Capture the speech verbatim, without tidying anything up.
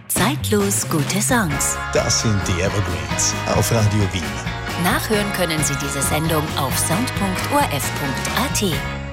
Zeitlos gute Songs. Das sind die Evergreens auf Radio Wien. Nachhören können Sie diese Sendung auf sound punkt o r f punkt a t.